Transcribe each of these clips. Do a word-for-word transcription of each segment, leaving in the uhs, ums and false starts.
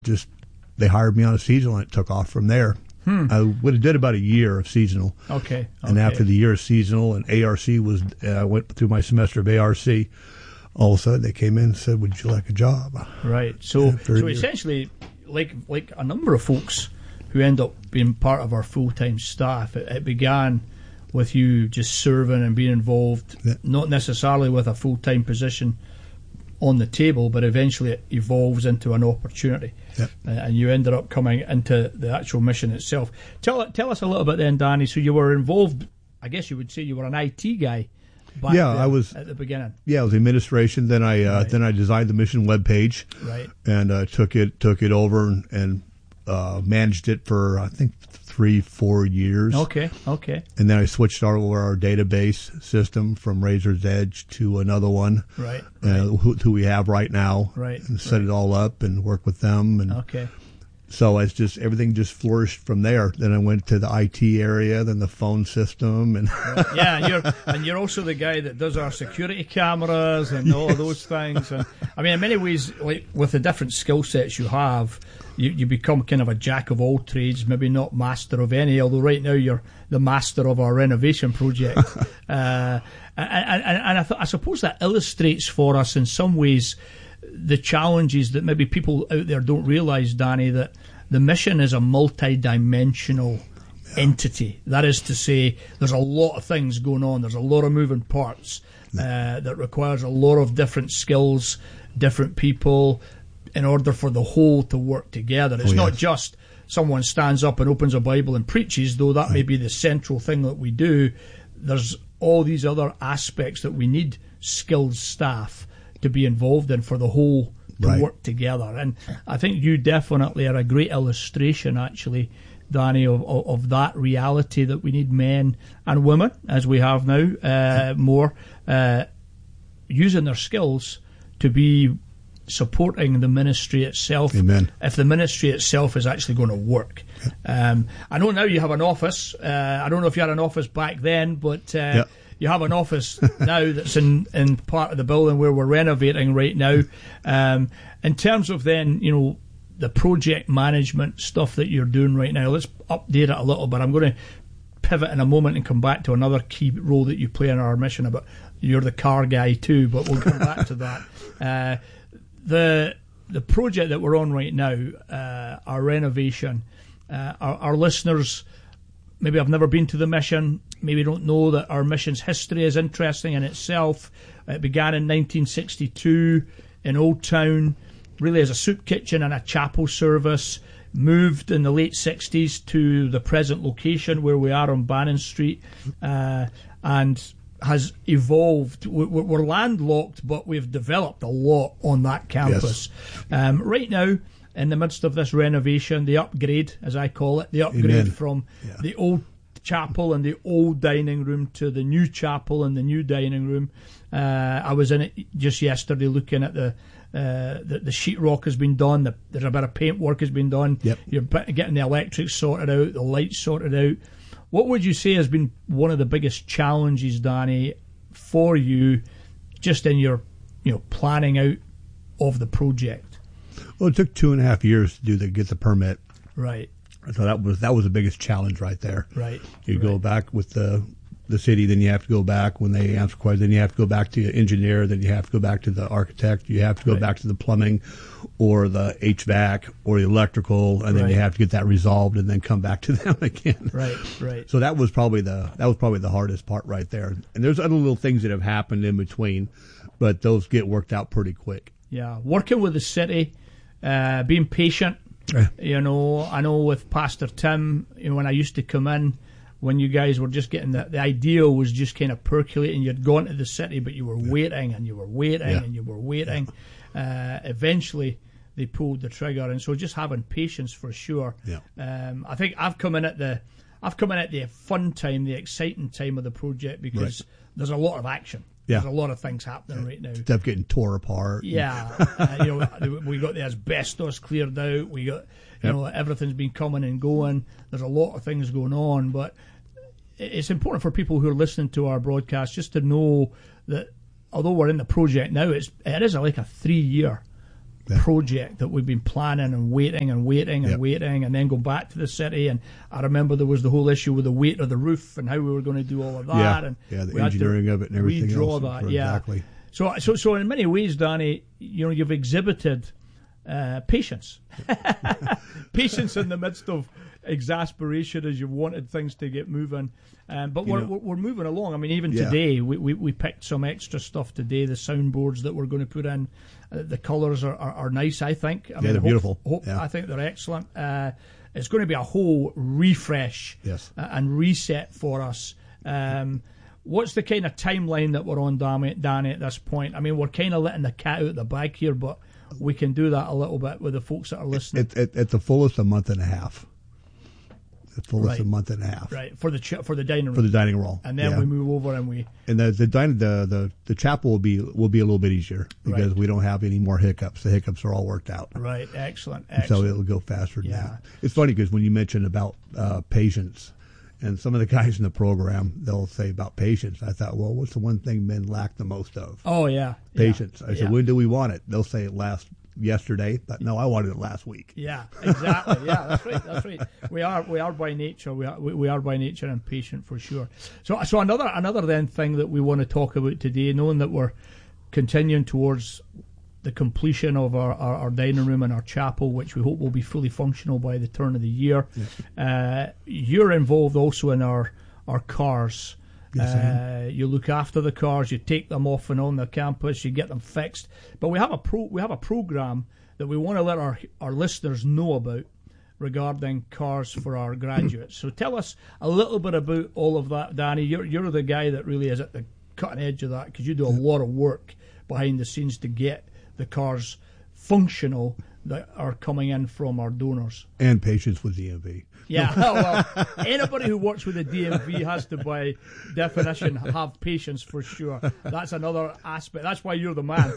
just they hired me on a seasonal, and it took off from there. Hmm. I would have did about a year of seasonal. Okay. okay. And after the year of seasonal and A R C was, uh, I went through my semester of A R C. All of a sudden, they came in and said, "Would you like a job?" Right. So, so essentially, like like a number of folks who end up being part of our full-time staff, it, it began with you just serving and being involved, yeah. not necessarily with a full-time position on the table, but eventually it evolves into an opportunity, yeah. uh, and you ended up coming into the actual mission itself. Tell tell us a little bit then, Danny. So you were involved. I guess you would say you were an I T guy. Back yeah, I was at the beginning. Yeah, it was administration. Then I uh, right. then I designed the mission webpage, right, and uh, took it took it over and, and uh, managed it for I think three four years. Okay, okay. And then I switched over our database system from Razor's Edge to another one, right, uh, right. Who, who we have right now, right, and set right. it all up and work with them. And okay. So it's just everything just flourished from there. Then I went to the I T area, then the phone system, and right. yeah, and you're and you're also the guy that does our security cameras and all yes. of those things. And I mean, in many ways, like with the different skill sets you have, you you become kind of a jack of all trades, maybe not master of any. Although right now you're the master of our renovation project, uh, and, and, and I, th- I suppose that illustrates for us in some ways the challenges that maybe people out there don't realise, Danny, that the mission is a multi-dimensional yeah. entity. That is to say, there's a lot of things going on. There's a lot of moving parts uh, that requires a lot of different skills, different people, in order for the whole to work together. It's oh, not yes. just someone stands up and opens a Bible and preaches, though that right. may be the central thing that we do. There's all these other aspects that we need skilled staff to be involved in for the whole to right. work together. And I think you definitely are a great illustration, actually, Danny, of, of, of that reality that we need men and women, as we have now, uh, more, uh, using their skills to be supporting the ministry itself. Amen. If the ministry itself is actually going to work. Yeah. Um, I know now you have an office. Uh, I don't know if you had an office back then, but... Uh, yeah. You have an office now that's in, in part of the building where we're renovating right now. Um, in terms of then, you know, the project management stuff that you're doing right now, let's update it a little bit. I'm going to pivot in a moment and come back to another key role that you play in our mission. About you're the car guy too, but we'll come back to that. Uh, the the project that we're on right now, uh, our renovation, uh, our, our listeners maybe have never been to the mission, maybe don't know that our mission's history is interesting in itself. It began in nineteen sixty-two in Old Town, really as a soup kitchen and a chapel service, moved in the late sixties to the present location where we are on Bannon Street, uh, and has evolved. We're landlocked, but we've developed a lot on that campus. Yes. Um, right now, in the midst of this renovation, the upgrade, as I call it, the upgrade Amen. from yeah. the old chapel and the old dining room to the new chapel and the new dining room. Uh, I was in it just yesterday looking at the uh, the, the sheetrock has been done, the, there's a bit of paint work has been done, yep. you're getting the electrics sorted out, the lights sorted out. What would you say has been one of the biggest challenges, Danny, for you just in your you know planning out of the project? Well, it took two and a half years to do the get the permit. Right. So that was that was the biggest challenge right there. Right. You right. go back with the the city, then you have to go back when they answer questions. Then you have to go back to the engineer. Then you have to go back to the architect. You have to go right. back to the plumbing, or the H V A C, or the electrical, and then right. you have to get that resolved, and then come back to them again. Right. Right. So that was probably the that was probably the hardest part right there. And there's other little things that have happened in between, but those get worked out pretty quick. Yeah, working with the city, uh, being patient. Yeah. You know, I know with Pastor Tim, you know, when I used to come in, when you guys were just getting the, the idea was just kind of percolating. You'd gone to the city, but you were yeah. waiting and you were waiting yeah. and you were waiting. Yeah. Uh, eventually, they pulled the trigger, and so just having patience for sure. Yeah. Um, I think I've come in at the, I've come in at the fun time, the exciting time of the project because right. there's a lot of action. Yeah. There's a lot of things happening yeah. right now. Stuff getting tore apart. Yeah, uh, you know, we got the asbestos cleared out. We got, you yep. know, everything's been coming and going. There's a lot of things going on, but it's important for people who are listening to our broadcast just to know that although we're in the project now, it's it is like a three year Yeah. project that we've been planning and waiting and waiting and Yep. waiting, and then go back to the city. And I remember there was the whole issue with the weight of the roof and how we were going to do all of that. Yeah, and yeah, the we had to engineering of it and everything redraw else. that. For- Yeah, exactly. So, so, so in many ways, Danny, you know, you've exhibited uh, patience, patience in the midst of exasperation as you've wanted things to get moving. Um, but You we're, know- we're we're moving along. I mean, even Yeah. today, we, we, we picked some extra stuff today. The soundboards that we're going to put in, uh, the colours are, are, are nice. I think. I Yeah, they're hope- beautiful. Hope, Yeah. I think they're excellent. Uh, it's going to be a whole refresh Yes. uh, and reset for us. Um, what's the kind of timeline that we're on, Danny, Danny, at this point? I mean, we're kind of letting the cat out of the bag here, but we can do that a little bit with the folks that are listening. At, at, at the fullest, a month and a half. The fullest, Right. a month and a half. Right, for the ch- for the dining room. For the dining room. and then yeah. we move over and we... And the the, din- the the the chapel will be will be a little bit easier because Right. we don't have any more hiccups. The hiccups are all worked out. Right, excellent, So excellent. it'll go faster than Yeah. that. It's funny because when you mentioned about uh, patience, and some of the guys in the program, they'll say about patience. I thought, well, what's the one thing men lack the most of? Oh, yeah. Patience. Yeah, I said, yeah. when do we want it? They'll say it last yesterday, but no, I wanted it last week. Yeah, exactly. Yeah, that's right. That's right. We are we are by nature we are we, we are by nature impatient for sure. So so another another then thing that we want to talk about today, knowing that we're continuing towards the completion of our, our, our dining room and our chapel, which we hope will be fully functional by the turn of the year. Uh, you're involved also in our our cars. Yes, I am. Uh, you look after the cars, you take them off and on the campus, you get them fixed. But we have a pro we have a program that we want to let our our listeners know about regarding cars for our graduates. So tell us a little bit about all of that, Danny. You're you're the guy that really is at the cutting edge of that because you do a lot of work behind the scenes to get the cars functional that are coming in from our donors. And patience with D M V. Yeah, well, anybody who works with the D M V has to, by definition, have patience for sure. That's another aspect. That's why you're the man.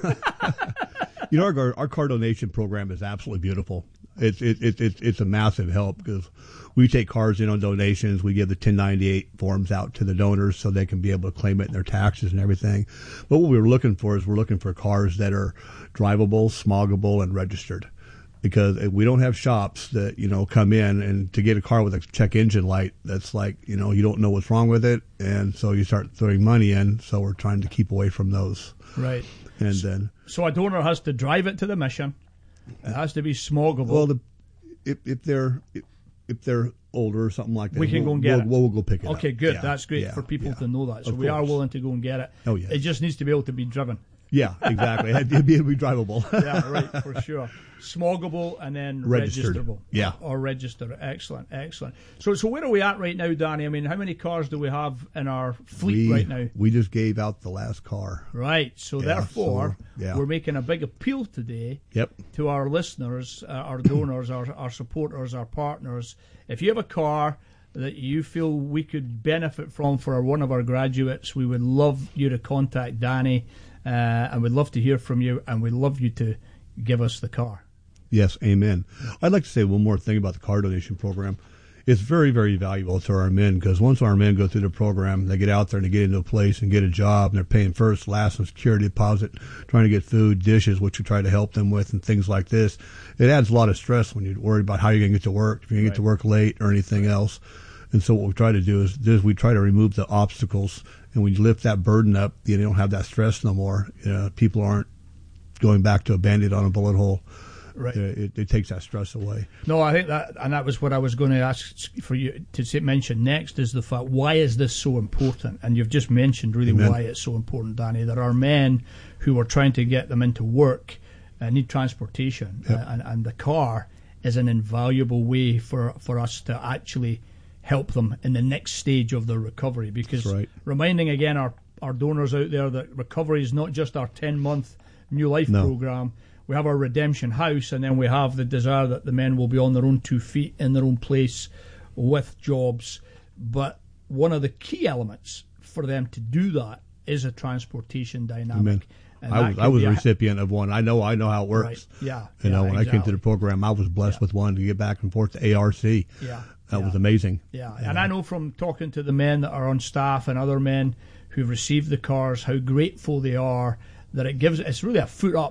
You know, our, our car donation program is absolutely beautiful. It's it, it, it, it's a massive help because we take cars in on donations. We give the ten ninety-eight forms out to the donors so they can be able to claim it in their taxes and everything. But what we're looking for is we're looking for cars that are drivable, smoggable, and registered. Because we don't have shops that, you know, come in and to get a car with a check engine light, that's like, you know, you don't know what's wrong with it. And so you start throwing money in. So we're trying to keep away from those. Right. And then, So a donor has to drive it to the mission. It has to be smoggable. well, the, if, if they're, if, if they're older or something like that, We can we'll, go and get we'll, it. We'll, we'll go pick it up. Okay, good. Yeah, That's great yeah, for people yeah. to know that. So Of we are course. willing to go and get it. Oh, yes. It just needs to be able to be driven. Yeah, exactly. It'd be, it'd be drivable. Yeah, right, for sure. Smoggable and then Registered. registerable. Yeah. Or registered. Excellent, excellent. So so where are we at right now, Danny? I mean, how many cars do we have in our fleet we, right now? we just gave out the last car. Right. So Yeah, therefore, so, yeah. we're making a big appeal today Yep. to our listeners, uh, our donors, our, our supporters, our partners. If you have a car that you feel we could benefit from for one of our graduates, we would love you to contact Danny, uh, and we'd love to hear from you, and we'd love you to give us the car. Yes, amen. I'd like to say one more thing about the car donation program. It's very, very valuable to our men because once our men go through the program, they get out there and they get into a place and get a job, and they're paying first, last, and security deposit, trying to get food, dishes, which we try to help them with, and things like this. It adds a lot of stress when you're worried about how you're going to get to work, if you're going to get to work late or anything else. And so what we try to do is, is we try to remove the obstacles, and we lift that burden up. You don't have that stress no more. You know, people aren't going back to a Band-Aid on a bullet hole. Right. Uh, It, it takes that stress away. No, I think that, and that was what I was going to ask for you to say, mention next is the fact, why is this so important? And you've just mentioned really Amen. why it's so important, Danny. There are men who are trying to get them into work and need transportation, Yep. uh, and, and the car is an invaluable way for, for us to actually help them in the next stage of their recovery. Because That's right. reminding again our, our donors out there that recovery is not just our ten-month New Life No. program. We have our Redemption House, and then we have the desire that the men will be on their own two feet in their own place with jobs. But one of the key elements for them to do that is a transportation dynamic. Amen. And I that was could I was be a a- recipient of one. I know I know how it works. Right. Yeah. You know, yeah, when I came to exactly. the program, I was blessed Yeah. with one to get back and forth to A R C. Yeah. That yeah. was amazing. Yeah, and I know from talking to the men that are on staff and other men who've received the cars how grateful they are that it gives. It's really a foot up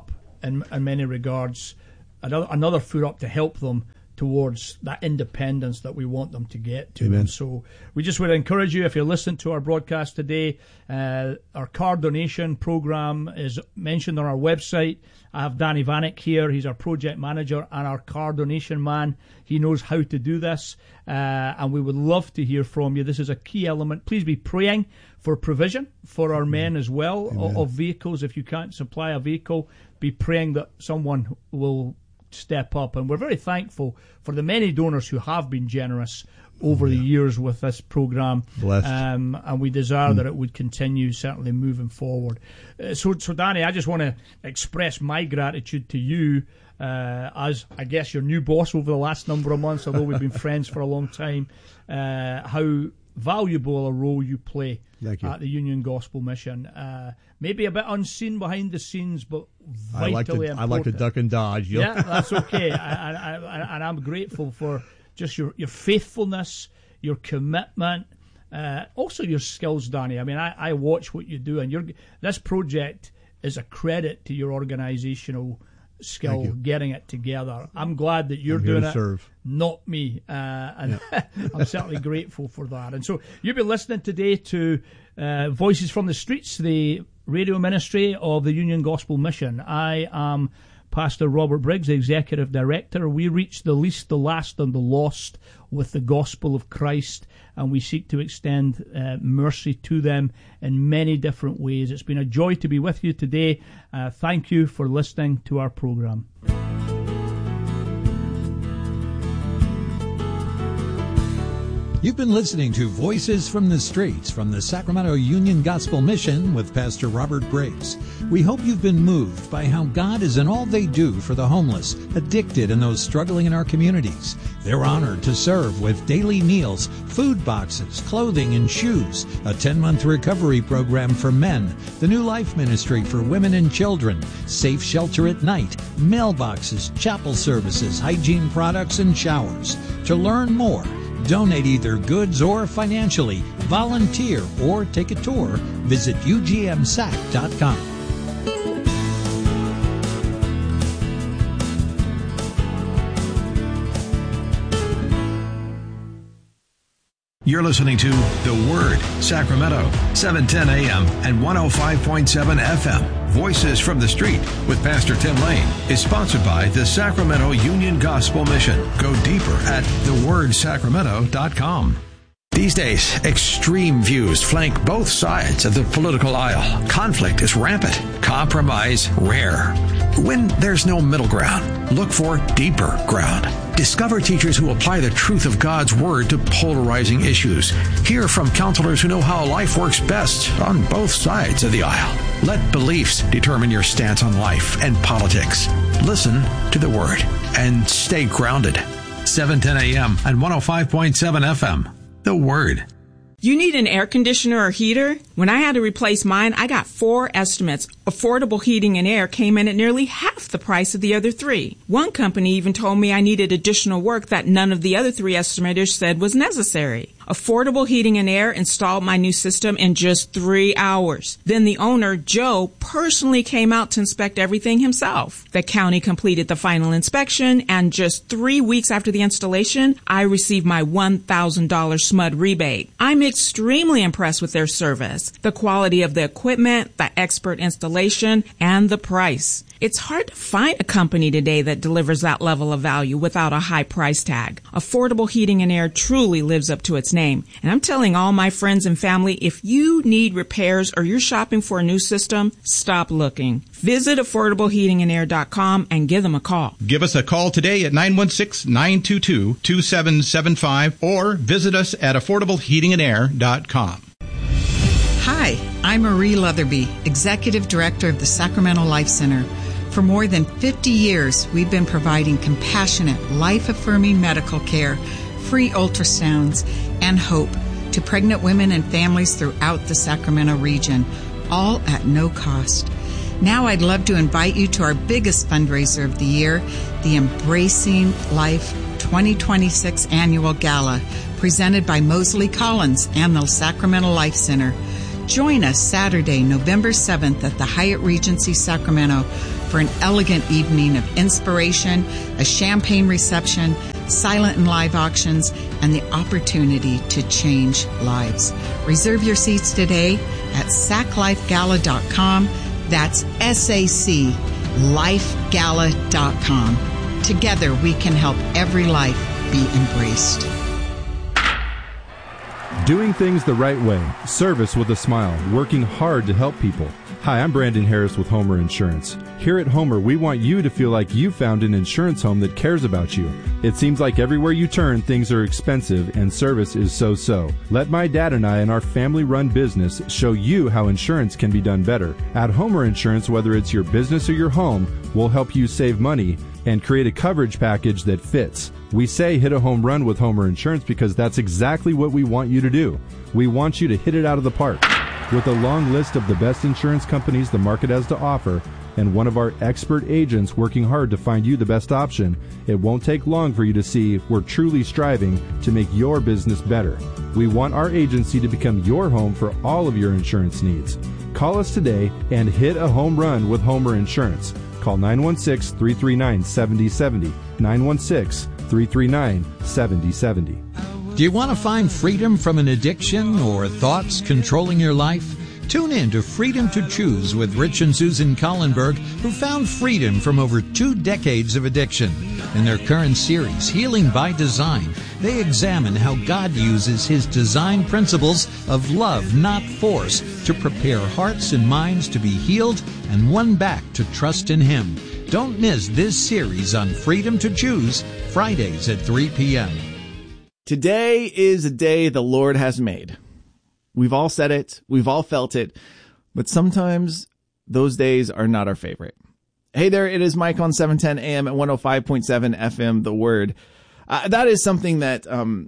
in, in many regards, another, another foot up to help them towards that independence that we want them to get to. Amen. So we just would encourage you, if you're listening to our broadcast today, uh, our car donation program is mentioned on our website. I have Danny Vanek here. He's our project manager and our car donation man. He knows how to do this, uh, and we would love to hear from you. This is a key element. Please be praying for provision for our men as well of, of vehicles. If you can't supply a vehicle, be praying that someone will step up. And we're very thankful for the many donors who have been generous over yeah. the years with this program. Blessed. Um, and we desire mm. that it would continue, certainly moving forward. Uh, so, so Danny, I just want to express my gratitude to you uh, as, I guess, your new boss over the last number of months, although we've been friends for a long time, uh, how valuable a role you play you. at the Union Gospel Mission. Uh, maybe a bit unseen behind the scenes, but vitally I like to, important. I like to duck and dodge. You know? Yeah, that's okay. I, I, I, and I'm grateful for just your, your faithfulness, your commitment, uh, also your skills, Danny. I mean, I, I watch what you do, and you're, this project is a credit to your organisational skill, getting it together. I'm glad that you're I'm here doing to it, serve. not me, uh, and yeah. I'm certainly grateful for that. And so you've been listening today to uh, Voices from the Streets, the radio ministry of the Union Gospel Mission. I am Pastor Robert Briggs, the Executive Director. We reach the least, the last, and the lost with the gospel of Christ, and we seek to extend uh, mercy to them in many different ways. It's been a joy to be with you today. Uh, thank you for listening to our program. You've been listening to Voices from the Streets from the Sacramento Union Gospel Mission with Pastor Robert Briggs. We hope you've been moved by how God is in all they do for the homeless, addicted, and those struggling in our communities. They're honored to serve with daily meals, food boxes, clothing, and shoes, a ten-month recovery program for men, the New Life Ministry for women and children, safe shelter at night, mailboxes, chapel services, hygiene products, and showers. To learn more, donate either goods or financially, volunteer, or take a tour, visit U G M S A C dot com. You're listening to The Word, Sacramento, seven ten a.m. and one oh five point seven F M. Voices from the Street with Pastor Tim Lane is sponsored by the Sacramento Union Gospel Mission. Go deeper at the word sacramento dot com. These days, extreme views flank both sides of the political aisle. Conflict is rampant, compromise rare. When there's no middle ground, look for deeper ground. Discover teachers who apply the truth of God's Word to polarizing issues. Hear from counselors who know how life works best on both sides of the aisle. Let beliefs determine your stance on life and politics. Listen to the Word and stay grounded. seven ten a.m. and one oh five point seven F M. The Word. You need an air conditioner or heater? When I had to replace mine, I got four estimates. Affordable Heating and Air came in at nearly half the price of the other three. One company even told me I needed additional work that none of the other three estimators said was necessary. Affordable Heating and Air installed my new system in just three hours. Then the owner, Joe, personally came out to inspect everything himself. The county completed the final inspection, and just three weeks after the installation, I received my one thousand dollars S M U D rebate. I'm extremely impressed with their service, the quality of the equipment, the expert installation, and the price. It's hard to find a company today that delivers that level of value without a high price tag. Affordable Heating and Air truly lives up to its name. And I'm telling all my friends and family, if you need repairs or you're shopping for a new system, stop looking. Visit affordable heating and air dot com and give them a call. Give us a call today at nine one six, nine two two, two seven seven five or visit us at affordable heating and air dot com. Hi, I'm Marie Leatherby, Executive Director of the Sacramento Life Center. For more than fifty years, we've been providing compassionate, life-affirming medical care, free ultrasounds, and hope to pregnant women and families throughout the Sacramento region, all at no cost. Now I'd love to invite you to our biggest fundraiser of the year, the Embracing Life twenty twenty-six Annual Gala, presented by Mosley Collins and the Sacramento Life Center. Join us Saturday, November seventh at the Hyatt Regency Sacramento for an elegant evening of inspiration, a champagne reception, silent and live auctions, and the opportunity to change lives. Reserve your seats today at sac life gala dot com. That's S A C life gala dot com. Together we can help every life be embraced. Doing things the right way, service with a smile, working hard to help people. Hi, I'm Brandon Harris with Homer Insurance. Here at Homer, we want you to feel like you found an insurance home that cares about you. It seems like everywhere you turn, things are expensive and service is so-so. Let my dad and I and our family-run business show you how insurance can be done better. At Homer Insurance, whether it's your business or your home, we'll help you save money and create a coverage package that fits. We say hit a home run with Homer Insurance because that's exactly what we want you to do. We want you to hit it out of the park. With a long list of the best insurance companies the market has to offer, and one of our expert agents working hard to find you the best option, it won't take long for you to see we're truly striving to make your business better. We want our agency to become your home for all of your insurance needs. Call us today and hit a home run with Homer Insurance. Call nine one six, three three nine, seven zero seven zero, nine one six, three three nine, seven zero seven zero. Do you want to find freedom from an addiction or thoughts controlling your life? Tune in to Freedom to Choose with Rich and Susan Collenberg, who found freedom from over two decades of addiction. In their current series, Healing by Design, they examine how God uses His design principles of love, not force, to prepare hearts and minds to be healed and won back to trust in Him. Don't miss this series on Freedom to Choose, Fridays at three p.m. Today is a day the Lord has made. We've all said it. We've all felt it. But sometimes those days are not our favorite. Hey there, it is Mike on seven ten A M at one oh five point seven F M, The Word. Uh, that is something that um,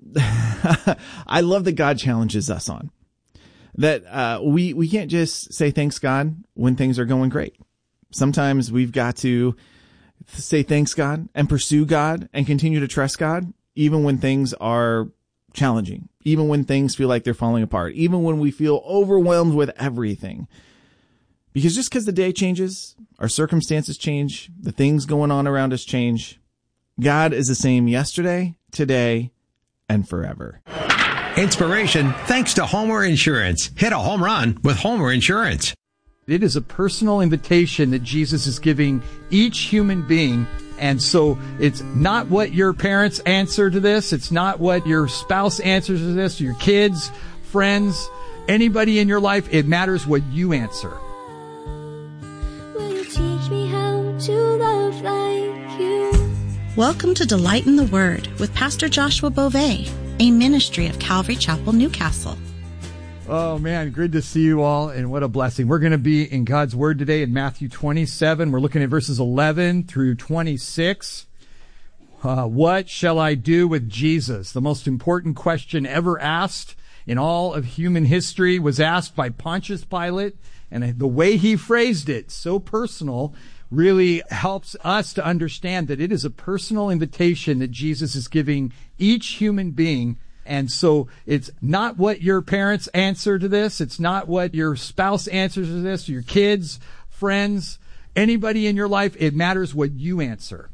I love that God challenges us on. That uh, we, we can't just say thanks, God, when things are going great. Sometimes we've got to say thanks, God, and pursue God and continue to trust God, even when things are challenging, even when things feel like they're falling apart, even when we feel overwhelmed with everything. Because just because the day changes, our circumstances change, the things going on around us change, God is the same yesterday, today, and forever. Inspiration thanks to Homer Insurance. Hit a home run with Homer Insurance. It is a personal invitation that Jesus is giving each human being. And so it's not what your parents answer to this. It's not what your spouse answers to this, your kids, friends, anybody in your life. It matters what you answer. Will you teach me how to love like you? Welcome to Delight in the Word with Pastor Joshua Beauvais, a ministry of Calvary Chapel, Newcastle. Oh, man, good to see you all, and what a blessing. We're going to be in God's Word today in Matthew twenty-seven. We're looking at verses eleven through twenty-six. Uh, what shall I do with Jesus? The most important question ever asked in all of human history was asked by Pontius Pilate, and the way he phrased it, so personal, really helps us to understand that it is a personal invitation that Jesus is giving each human being. And so it's not what your parents answer to this. It's not what your spouse answers to this, your kids, friends, anybody in your life. It matters what you answer.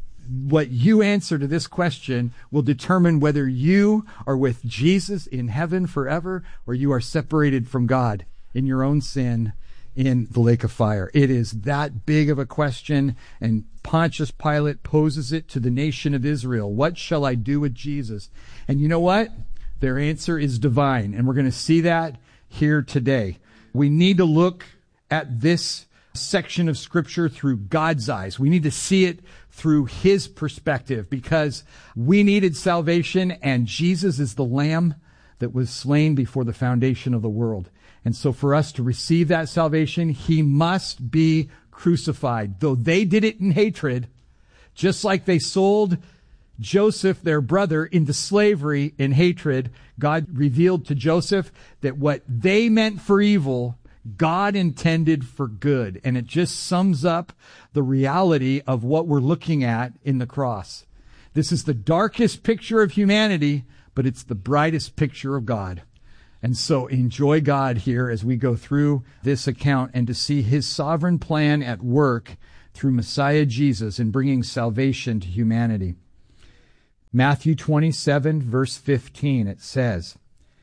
What you answer to this question will determine whether you are with Jesus in heaven forever or you are separated from God in your own sin in the lake of fire. It is that big of a question, and Pontius Pilate poses it to the nation of Israel. What shall I do with Jesus? And you know what? Their answer is divine, and we're going to see that here today. We need to look at this section of Scripture through God's eyes. We need to see it through His perspective, because we needed salvation, and Jesus is the Lamb that was slain before the foundation of the world. And so for us to receive that salvation, He must be crucified. Though they did it in hatred, just like they sold Joseph, their brother, into slavery in hatred, God revealed to Joseph that what they meant for evil, God intended for good. And it just sums up the reality of what we're looking at in the cross. This is the darkest picture of humanity, but it's the brightest picture of God. And so enjoy God here as we go through this account and to see His sovereign plan at work through Messiah Jesus in bringing salvation to humanity. Matthew twenty-seven, verse fifteen, it says,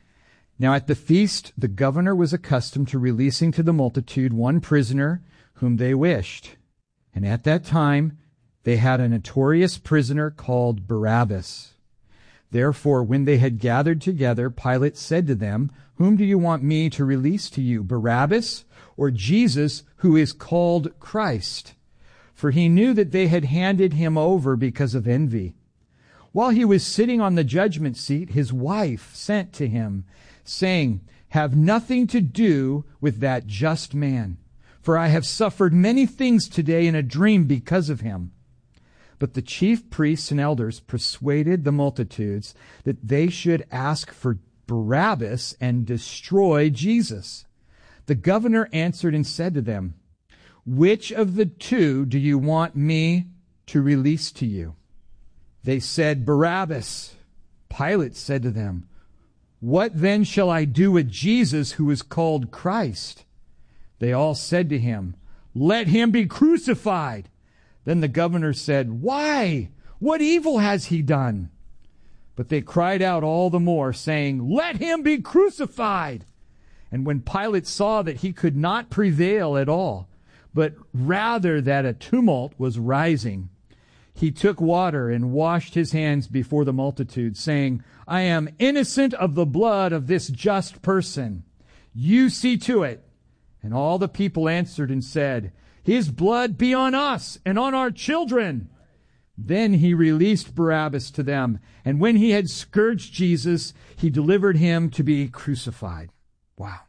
"Now at the feast the governor was accustomed to releasing to the multitude one prisoner whom they wished. And at that time they had a notorious prisoner called Barabbas. Therefore, when they had gathered together, Pilate said to them, 'Whom do you want me to release to you, Barabbas or Jesus, who is called Christ?' For he knew that they had handed him over because of envy. While he was sitting on the judgment seat, his wife sent to him, saying, 'Have nothing to do with that just man, for I have suffered many things today in a dream because of him.' But the chief priests and elders persuaded the multitudes that they should ask for Barabbas and destroy Jesus. The governor answered and said to them, 'Which of the two do you want me to release to you?' They said, 'Barabbas.' Pilate said to them, 'What then shall I do with Jesus, who is called Christ?' They all said to him, 'Let him be crucified.' Then the governor said, 'Why? What evil has he done?' But they cried out all the more, saying, 'Let him be crucified.' And when Pilate saw that he could not prevail at all, but rather that a tumult was rising, he took water and washed his hands before the multitude, saying, 'I am innocent of the blood of this just person. You see to it.' And all the people answered and said, 'His blood be on us and on our children.' Then he released Barabbas to them, and when he had scourged Jesus, he delivered him to be crucified." Wow.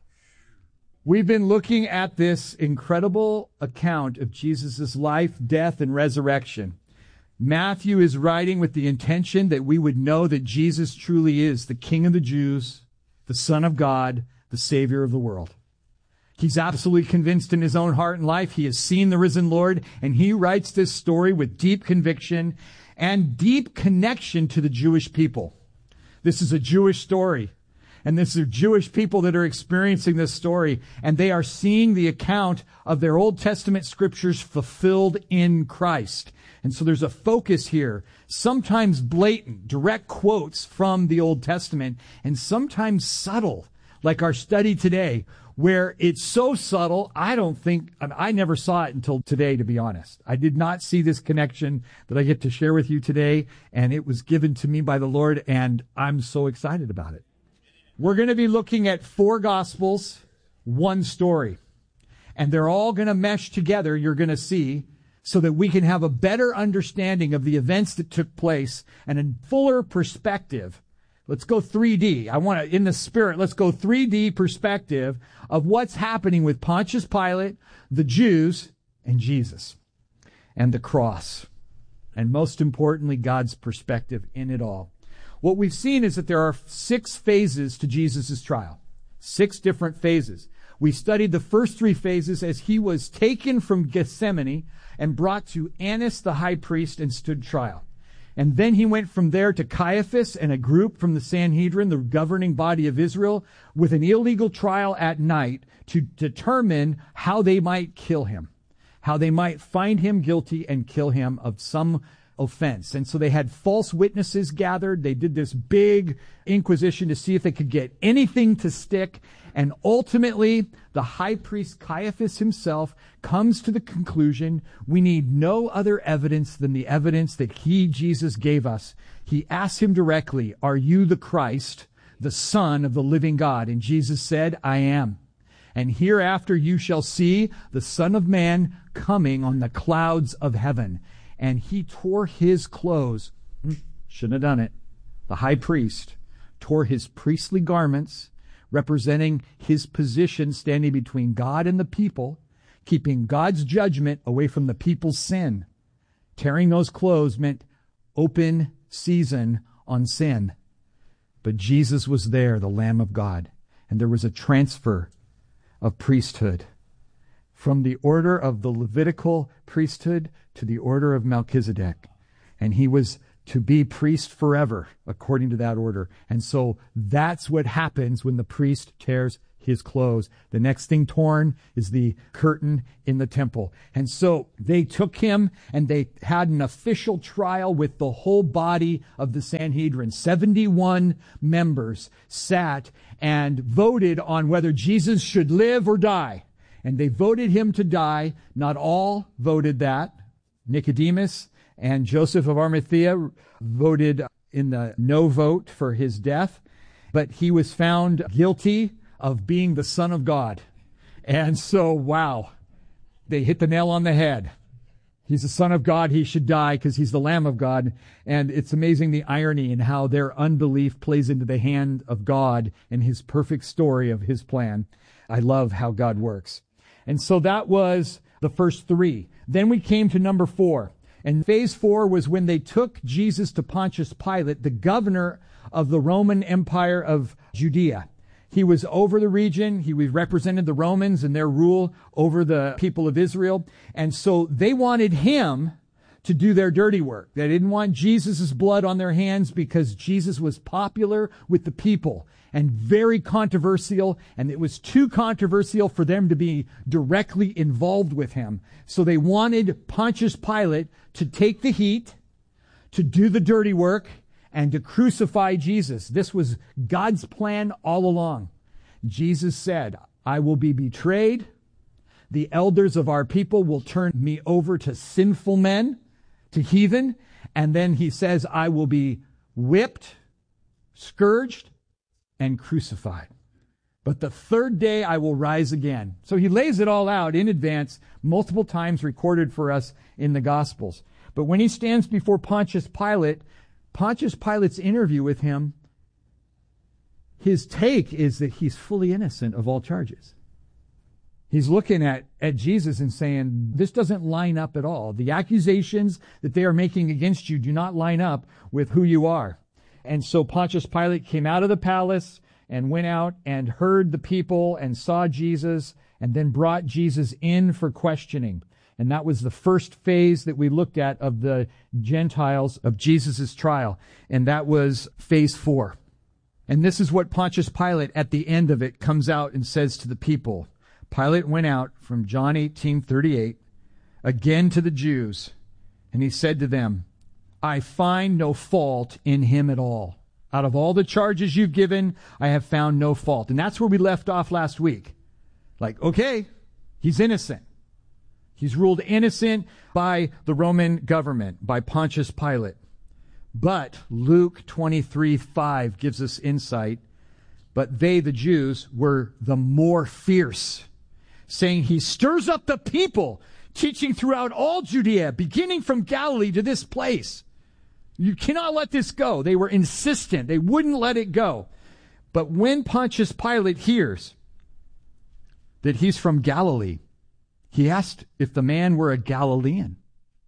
We've been looking at this incredible account of Jesus' life, death, and resurrection. Matthew is writing with the intention that we would know that Jesus truly is the King of the Jews, the Son of God, the Savior of the world. He's absolutely convinced in his own heart and life. He has seen the risen Lord, and he writes this story with deep conviction and deep connection to the Jewish people. This is a Jewish story, and this are Jewish people that are experiencing this story, and they are seeing the account of their Old Testament scriptures fulfilled in Christ. And so there's a focus here, sometimes blatant, direct quotes from the Old Testament, and sometimes subtle, like our study today, where it's so subtle, I don't think, I never saw it until today, to be honest. I did not see this connection that I get to share with you today, and it was given to me by the Lord, and I'm so excited about it. We're going to be looking at four Gospels, one story, and they're all going to mesh together, you're going to see, so that we can have a better understanding of the events that took place and a fuller perspective. Let's go three D. I want to, in the spirit, let's go three D perspective of what's happening with Pontius Pilate, the Jews, and Jesus, and the cross. And most importantly, God's perspective in it all. What we've seen is that there are six phases to Jesus' trial. Six different phases. We studied the first three phases as he was taken from Gethsemane and brought to Annas the high priest and stood trial. And then he went from there to Caiaphas and a group from the Sanhedrin, the governing body of Israel, with an illegal trial at night to determine how they might kill him, how they might find him guilty and kill him of some offense. And so they had false witnesses gathered. They did this big inquisition to see if they could get anything to stick. And ultimately, the high priest Caiaphas himself comes to the conclusion we need no other evidence than the evidence that he, Jesus, gave us. He asked him directly, "Are you the Christ, the Son of the living God?" And Jesus said, "I am. And hereafter you shall see the Son of Man coming on the clouds of heaven." And he tore his clothes. Shouldn't have done it. The high priest tore his priestly garments, representing his position standing between God and the people, keeping God's judgment away from the people's sin. Tearing those clothes meant open season on sin. But Jesus was there, the Lamb of God, and there was a transfer of priesthood from the order of the Levitical priesthood to the order of Melchizedek. And he was to be priest forever, according to that order. And so that's what happens when the priest tears his clothes. The next thing torn is the curtain in the temple. And so they took him and they had an official trial with the whole body of the Sanhedrin. seventy-one members sat and voted on whether Jesus should live or die. And they voted him to die. Not all voted that. Nicodemus and Joseph of Arimathea voted in the no vote for his death, but he was found guilty of being the Son of God. And so, wow, they hit the nail on the head. He's the Son of God. He should die because he's the Lamb of God. And it's amazing the irony in how their unbelief plays into the hand of God and his perfect story of his plan. I love how God works. And so that was the first three. Then we came to number four. And phase four was when they took Jesus to Pontius Pilate, the governor of the Roman Empire of Judea. He was over the region. He represented the Romans and their rule over the people of Israel. And so they wanted him to do their dirty work. They didn't want Jesus' blood on their hands because Jesus was popular with the people and very controversial, and it was too controversial for them to be directly involved with him. So they wanted Pontius Pilate to take the heat, to do the dirty work, and to crucify Jesus. This was God's plan all along. Jesus said, I will be betrayed. The elders of our people will turn me over to sinful men, to heathen. And then he says, I will be whipped, scourged, and crucified. But the third day I will rise again. So he lays it all out in advance, multiple times recorded for us in the Gospels. But when he stands before Pontius Pilate, Pontius Pilate's interview with him, his take is that he's fully innocent of all charges. He's looking at, at Jesus and saying, this doesn't line up at all. The accusations that they are making against you do not line up with who you are. And so Pontius Pilate came out of the palace and went out and heard the people and saw Jesus and then brought Jesus in for questioning. And that was the first phase that we looked at of the Gentiles of Jesus' trial. And that was phase four. And this is what Pontius Pilate at the end of it comes out and says to the people. Pilate went out from John eighteen thirty-eight again to the Jews, and he said to them, I find no fault in him at all. Out of all the charges you've given, I have found no fault. And that's where we left off last week. Like, okay, he's innocent. He's ruled innocent by the Roman government, by Pontius Pilate. But Luke twenty-three five gives us insight. But they, the Jews, were the more fierce, saying he stirs up the people, teaching throughout all Judea, beginning from Galilee to this place. You cannot let this go. They were insistent. They wouldn't let it go. But when Pontius Pilate hears that he's from Galilee, he asked if the man were a Galilean.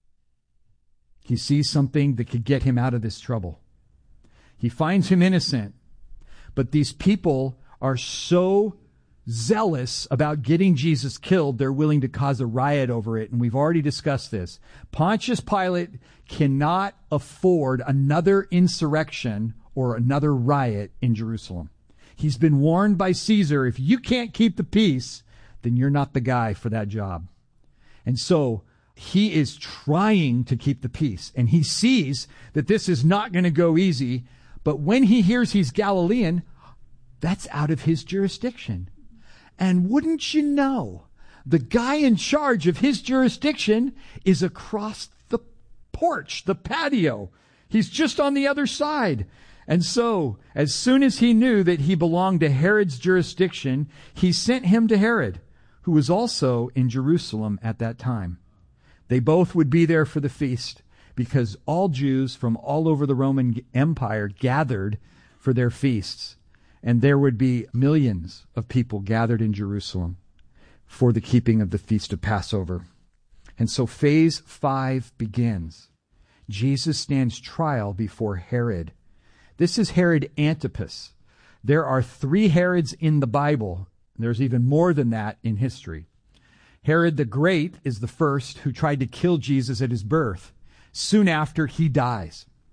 He sees something that could get him out of this trouble. He finds him innocent. But these people are so zealous about getting Jesus killed, they're willing to cause a riot over it. And we've already discussed this. Pontius Pilate cannot afford another insurrection or another riot in Jerusalem. He's been warned by Caesar, if you can't keep the peace, then you're not the guy for that job. And so he is trying to keep the peace. And he sees that this is not going to go easy. But when he hears he's Galilean, that's out of his jurisdiction. And wouldn't you know, the guy in charge of his jurisdiction is across the porch, the patio. He's just on the other side. And so, as soon as he knew that he belonged to Herod's jurisdiction, he sent him to Herod, who was also in Jerusalem at that time. They both would be there for the feast, because all Jews from all over the Roman Empire gathered for their feasts. And there would be millions of people gathered in Jerusalem for the keeping of the Feast of Passover. And so phase five begins. Jesus stands trial before Herod. This is Herod Antipas. There are three Herods in the Bible. There's even more than that in history. Herod the Great is the first, who tried to kill Jesus at his birth. Soon after, he dies.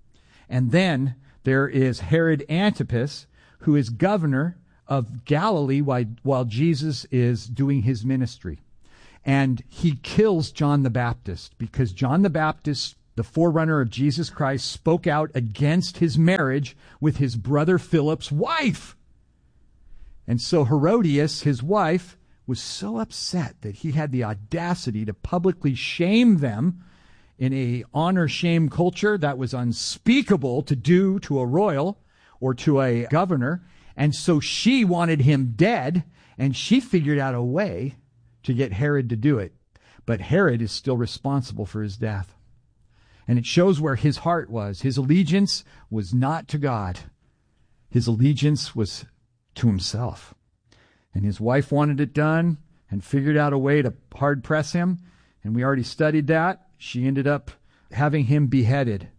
And then there is Herod Antipas, who is governor of Galilee while, while Jesus is doing his ministry. And he kills John the Baptist because John the Baptist, the forerunner of Jesus Christ, spoke out against his marriage with his brother Philip's wife. And so Herodias, his wife, was so upset that he had the audacity to publicly shame them in a honor-shame culture that was unspeakable to do to a royal or to a governor. And so she wanted him dead, and she figured out a way to get Herod to do it. But Herod is still responsible for his death. And it shows where his heart was. His allegiance was not to God. His allegiance was to himself. And his wife wanted it done and figured out a way to hard press him. And we already studied that. She ended up having him beheaded.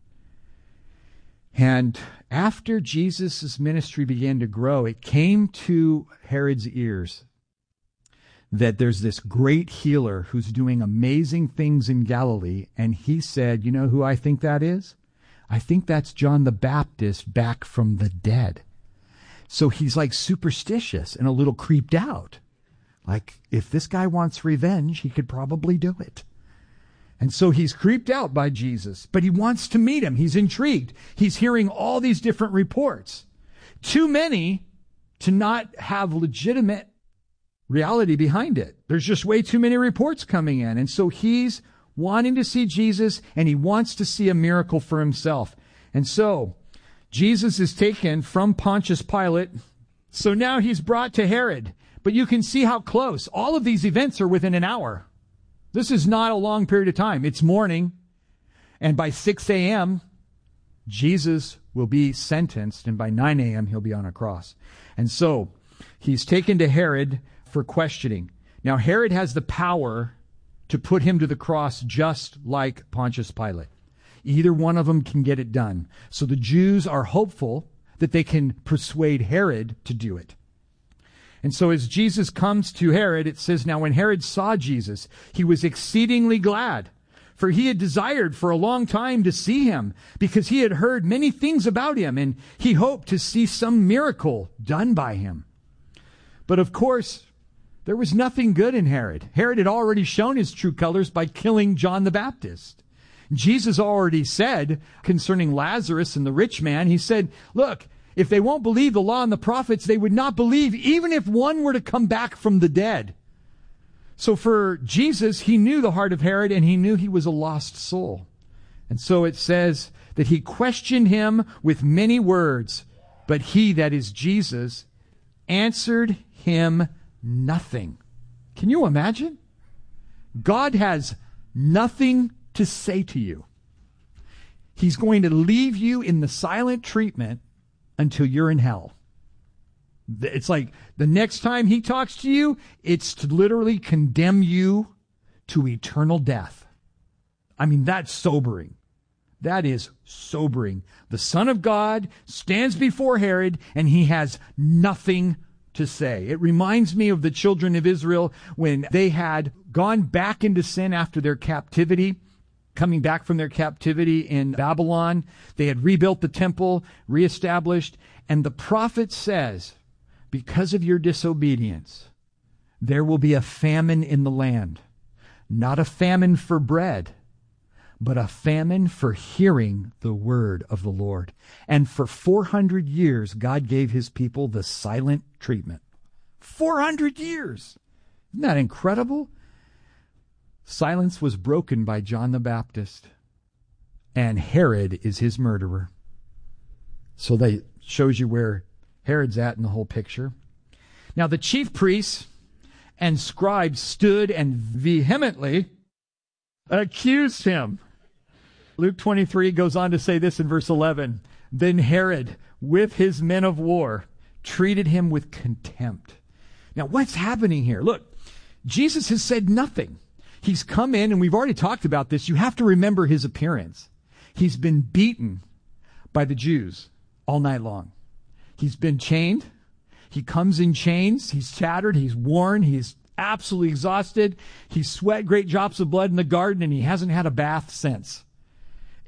And after Jesus' ministry began to grow, it came to Herod's ears that there's this great healer who's doing amazing things in Galilee. And he said, you know who I think that is? I think that's John the Baptist back from the dead. So he's like superstitious and a little creeped out. Like, if this guy wants revenge, he could probably do it. And so he's creeped out by Jesus, but he wants to meet him. He's intrigued. He's hearing all these different reports. Too many to not have legitimate reality behind it. There's just way too many reports coming in. And so he's wanting to see Jesus, and he wants to see a miracle for himself. And so Jesus is taken from Pontius Pilate. So now he's brought to Herod. But you can see how close. All of these events are within an hour. This is not a long period of time. It's morning, and by six a.m., Jesus will be sentenced, and by nine a.m., he'll be on a cross. And so he's taken to Herod for questioning. Now, Herod has the power to put him to the cross just like Pontius Pilate. Either one of them can get it done. So the Jews are hopeful that they can persuade Herod to do it. And so as Jesus comes to Herod, it says, now when Herod saw Jesus, he was exceedingly glad, for he had desired for a long time to see him, because he had heard many things about him, and he hoped to see some miracle done by him. But of course, there was nothing good in Herod. Herod had already shown his true colors by killing John the Baptist. Jesus already said concerning Lazarus and the rich man, he said, look, if they won't believe the law and the prophets, they would not believe even if one were to come back from the dead. So for Jesus, he knew the heart of Herod, and he knew he was a lost soul. And so it says that he questioned him with many words, but he, that is Jesus, answered him nothing. Can you imagine? God has nothing to say to you. He's going to leave you in the silent treatment until you're in hell. It's like the next time he talks to you, it's to literally condemn you to eternal death. I mean, that's sobering. That is sobering. The Son of God stands before Herod, and he has nothing to say. It reminds me of the children of Israel when they had gone back into sin after their captivity. Coming back from their captivity in Babylon, they had rebuilt the temple, reestablished, and the prophet says, because of your disobedience, there will be a famine in the land. Not a famine for bread, but a famine for hearing the word of the Lord. And for four hundred years, God gave his people the silent treatment. four hundred years! Isn't that incredible? Silence was broken by John the Baptist, and Herod is his murderer. So that shows you where Herod's at in the whole picture. Now the chief priests and scribes stood and vehemently accused him. Luke twenty-three goes on to say this in verse eleven. Then Herod, with his men of war, treated him with contempt. Now what's happening here? Look, Jesus has said nothing. He's come in, and we've already talked about this. You have to remember his appearance. He's been beaten by the Jews all night long. He's been chained. He comes in chains. He's shattered. He's worn. He's absolutely exhausted. He's sweat great drops of blood in the garden, and he hasn't had a bath since.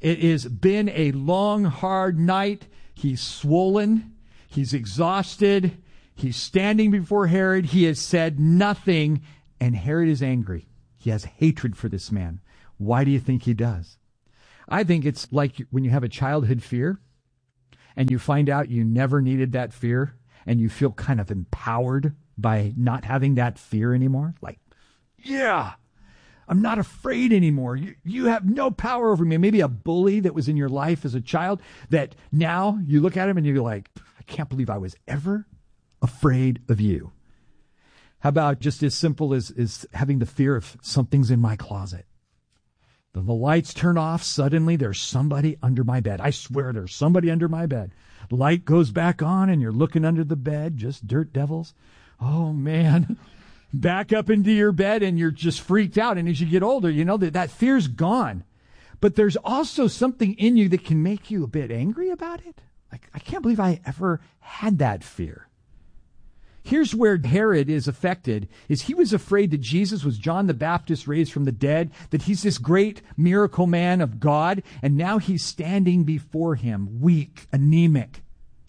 It has been a long, hard night. He's swollen. He's exhausted. He's standing before Herod. He has said nothing, and Herod is angry. He has hatred for this man. Why do you think he does? I think it's like when you have a childhood fear, and you find out you never needed that fear, and you feel kind of empowered by not having that fear anymore. Like, yeah, I'm not afraid anymore. You, you have no power over me. Maybe a bully that was in your life as a child that now you look at him and you're like, I can't believe I was ever afraid of you. How about just as simple as, as having the fear of something's in my closet? Then the lights turn off. Suddenly there's somebody under my bed. I swear there's somebody under my bed. Light goes back on and you're looking under the bed, just dirt devils. Oh man. Back up into your bed and you're just freaked out. And as you get older, you know that that fear's gone. But there's also something in you that can make you a bit angry about it. Like, I can't believe I ever had that fear. Here's where Herod is affected, is he was afraid that Jesus was John the Baptist raised from the dead, that he's this great miracle man of God, and now he's standing before him, weak, anemic,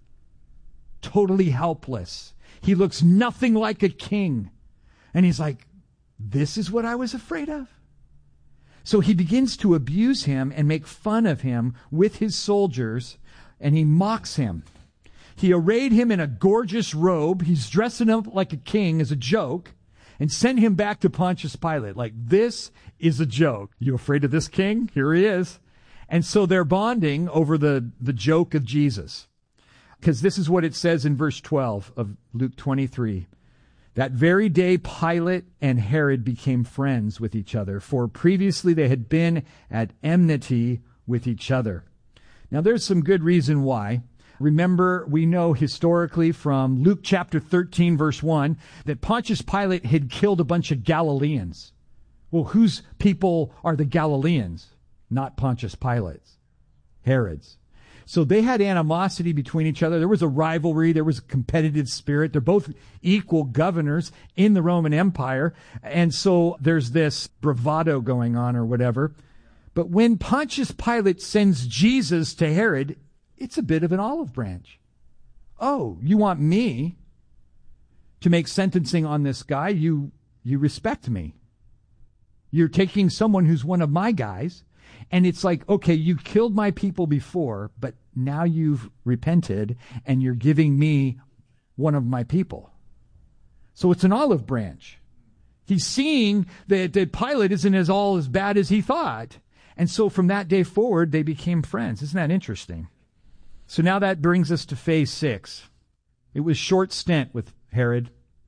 totally helpless. He looks nothing like a king. And he's like, this is what I was afraid of? So he begins to abuse him and make fun of him with his soldiers, and he mocks him. He arrayed him in a gorgeous robe. He's dressing up like a king as a joke and sent him back to Pontius Pilate. Like, this is a joke. You afraid of this king? Here he is. And so they're bonding over the, the joke of Jesus. Because this is what it says in verse twelve of Luke twenty-three. That very day, Pilate and Herod became friends with each other, for previously they had been at enmity with each other. Now, there's some good reason why. Remember, we know historically from Luke chapter thirteen, verse one, that Pontius Pilate had killed a bunch of Galileans. Well, whose people are the Galileans? Not Pontius Pilate's. Herod's. So they had animosity between each other. There was a rivalry. There was a competitive spirit. They're both equal governors in the Roman Empire. And so there's this bravado going on or whatever. But when Pontius Pilate sends Jesus to Herod, it's a bit of an olive branch. Oh, you want me to make sentencing on this guy? You, you respect me. You're taking someone who's one of my guys, and it's like, okay, you killed my people before, but now you've repented, and you're giving me one of my people. So it's an olive branch. He's seeing that, that Pilate isn't as all as bad as he thought. And so from that day forward, they became friends. Isn't that interesting? So now that brings us to phase six. It was short stint with Herod.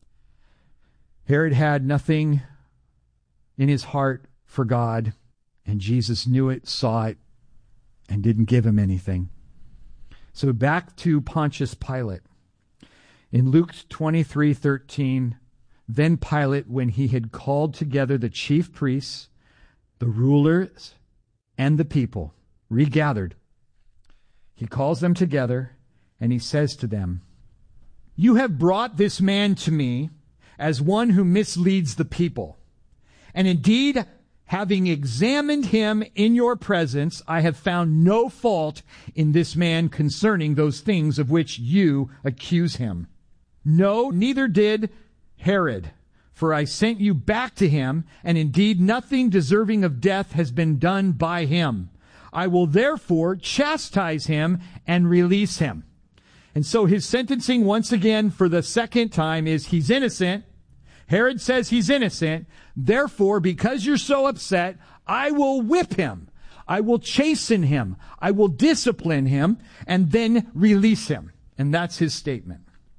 Herod had nothing in his heart for God, and Jesus knew it, saw it, and didn't give him anything. So back to Pontius Pilate. In Luke twenty-three thirteen, then Pilate, when he had called together the chief priests, the rulers, and the people, regathered, he calls them together, and he says to them, "You have brought this man to me as one who misleads the people. And indeed, having examined him in your presence, I have found no fault in this man concerning those things of which you accuse him. No, neither did Herod, for I sent you back to him, and indeed nothing deserving of death has been done by him. I will therefore chastise him and release him." And so his sentencing, once again, for the second time, is he's innocent. Herod says he's innocent. Therefore, because you're so upset, I will whip him. I will chasten him. I will discipline him and then release him. And that's his statement.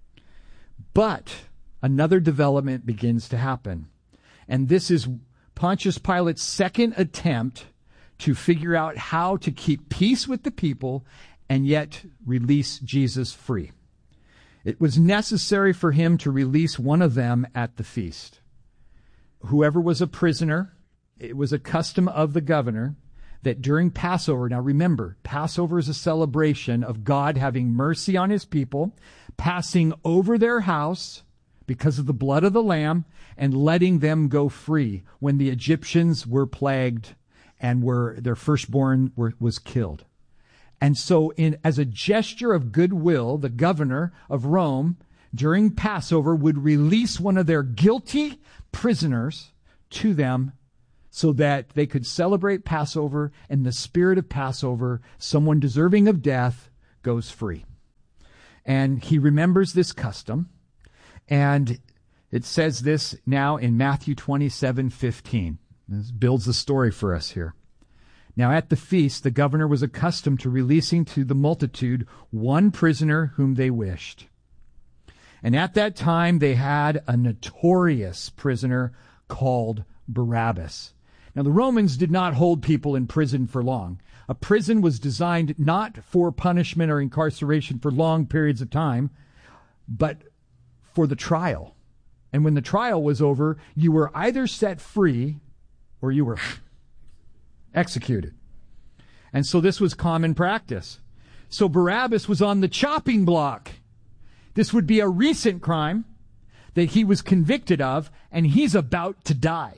But another development begins to happen. And this is Pontius Pilate's second attempt to figure out how to keep peace with the people and yet release Jesus free. It was necessary for him to release one of them at the feast. Whoever was a prisoner, it was a custom of the governor that during Passover, now remember, Passover is a celebration of God having mercy on his people, passing over their house because of the blood of the Lamb, and letting them go free when the Egyptians were plagued and were their firstborn were, was killed. And so in as a gesture of goodwill, the governor of Rome during Passover would release one of their guilty prisoners to them so that they could celebrate Passover. In the spirit of Passover, someone deserving of death goes free. And he remembers this custom. And it says this now in Matthew twenty-seven fifteen. This builds the story for us here. Now at the feast, the governor was accustomed to releasing to the multitude one prisoner whom they wished. And at that time, they had a notorious prisoner called Barabbas. Now, the Romans did not hold people in prison for long. A prison was designed not for punishment or incarceration for long periods of time, but for the trial. And when the trial was over, you were either set free or you were executed. And so this was common practice. So Barabbas was on the chopping block. This would be a recent crime that he was convicted of, and he's about to die.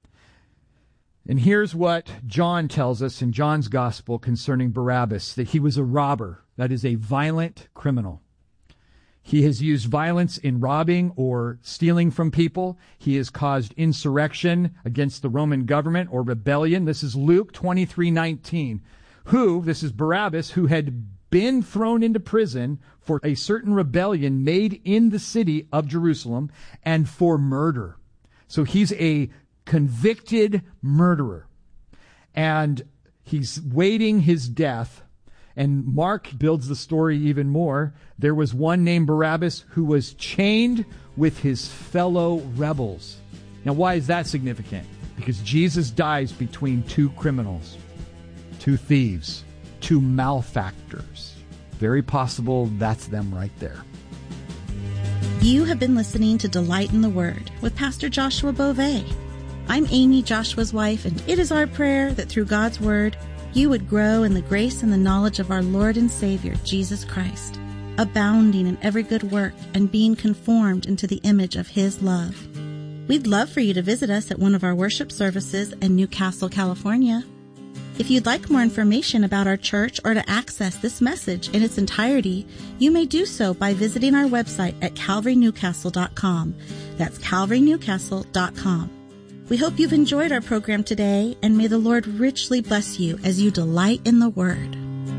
And here's what John tells us in John's gospel concerning Barabbas, that he was a robber, that is a violent criminal. He has used violence in robbing or stealing from people. He has caused insurrection against the Roman government or rebellion. This is Luke twenty-three nineteen. Who, this is Barabbas, who had been thrown into prison for a certain rebellion made in the city of Jerusalem and for murder. So he's a convicted murderer. And he's waiting his death. And Mark builds the story even more. There was one named Barabbas who was chained with his fellow rebels. Now, why is that significant? Because Jesus dies between two criminals, two thieves, two malefactors. Very possible that's them right there. You have been listening to Delight in the Word with Pastor Joshua Beauvais. I'm Amy, Joshua's wife, and it is our prayer that through God's Word, you would grow in the grace and the knowledge of our Lord and Savior, Jesus Christ, abounding in every good work and being conformed into the image of His love. We'd love for you to visit us at one of our worship services in Newcastle, California. If you'd like more information about our church or to access this message in its entirety, you may do so by visiting our website at calvary newcastle dot com. That's calvary newcastle dot com. We hope you've enjoyed our program today, and may the Lord richly bless you as you delight in the Word.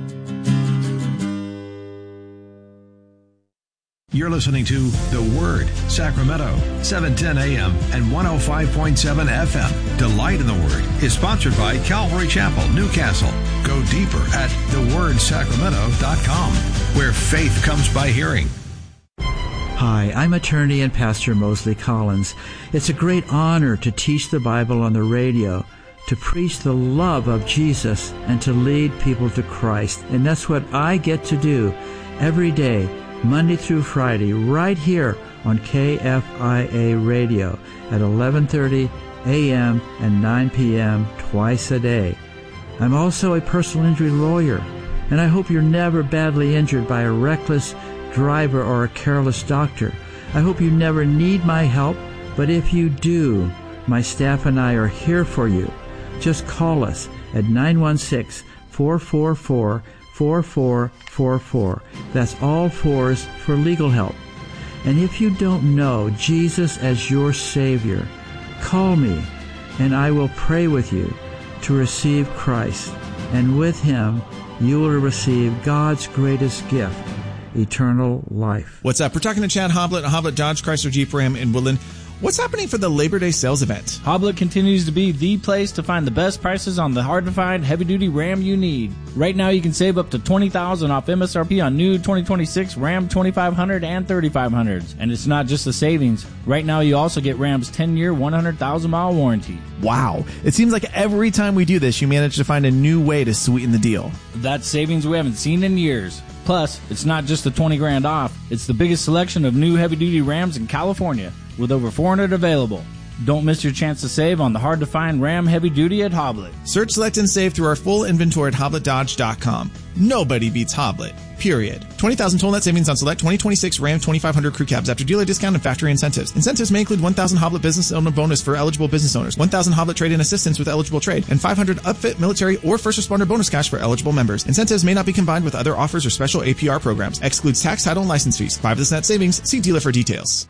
You're listening to The Word, Sacramento, seven ten a.m. and one oh five point seven F M. Delight in the Word is sponsored by Calvary Chapel, Newcastle. Go deeper at the word sacramento dot com, where faith comes by hearing. Hi, I'm attorney and pastor Mosley Collins. It's a great honor to teach the Bible on the radio, to preach the love of Jesus, and to lead people to Christ. And that's what I get to do every day, Monday through Friday, right here on K F I A Radio at eleven thirty a.m. and nine p.m. twice a day. I'm also a personal injury lawyer, and I hope you're never badly injured by a reckless driver or a careless doctor. I hope you never need my help, but if you do, my staff and I are here for you. Just call us at nine one six, four four four, four four four four. That's all fours for legal help. And if you don't know Jesus as your Savior, call me and I will pray with you to receive Christ. And with Him, you will receive God's greatest gift, eternal life. What's up? We're talking to Chad Hoblet, Hoblet Dodge Chrysler Jeep Ram in Woodland. What's happening for the Labor Day sales event? Hoblet continues to be the place to find the best prices on the hard-to-find heavy-duty Ram you need. Right now, you can save up to twenty thousand dollars off M S R P on new twenty twenty-six Ram twenty-five hundred and thirty-five hundreds. And it's not just the savings. Right now, you also get Ram's ten-year, one hundred thousand mile warranty. Wow. It seems like every time we do this, you manage to find a new way to sweeten the deal. That's savings we haven't seen in years. Plus, it's not just the twenty grand off. It's the biggest selection of new heavy-duty Rams in California, with over four hundred available. Don't miss your chance to save on the hard-to-find Ram Heavy Duty at Hoblit. Search, select, and save through our full inventory at hoblit dodge dot com. Nobody beats Hoblit. Period. twenty thousand total net savings on select twenty twenty-six Ram twenty-five hundred crew cabs after dealer discount and factory incentives. Incentives may include one thousand Hoblit business owner bonus for eligible business owners, one thousand Hoblit trade-in assistance with eligible trade, and five hundred upfit military or first responder bonus cash for eligible members. Incentives may not be combined with other offers or special A P R programs. Excludes tax, title, and license fees. Five of this net savings. See dealer for details.